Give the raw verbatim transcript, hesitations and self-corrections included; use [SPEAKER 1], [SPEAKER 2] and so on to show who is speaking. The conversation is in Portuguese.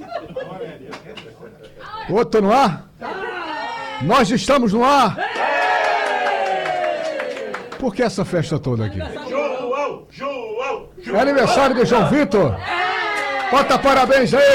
[SPEAKER 1] Outro no ar? Nós estamos no ar! Por que essa festa toda aqui?
[SPEAKER 2] João! João!
[SPEAKER 1] É aniversário do João Vitor? Bota parabéns aí!